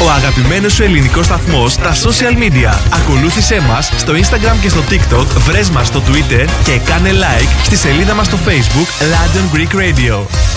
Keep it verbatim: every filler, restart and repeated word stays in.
Ο αγαπημένος σου ελληνικός σταθμός στα social media. Ακολούθησέ μας στο Instagram και στο TikTok, βρες μας στο Twitter και κάνε like στη σελίδα μας στο Facebook London Greek Radio.